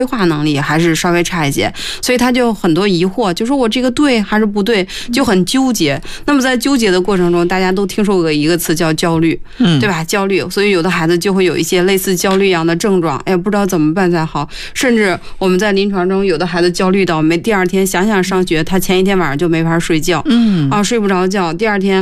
规划能力还是稍微差一些，所以他就很多疑惑，就说我这个对还是不对，就很纠结。那么在纠结的过程中，大家都听说过一个词叫焦虑，对吧？焦虑，所以有的孩子就会有一些类似焦虑一样的症状，哎，不知道怎么办才好。甚至我们在临床中，有的孩子焦虑到第二天想上学，他前一天晚上就没法睡觉，睡不着觉，第二天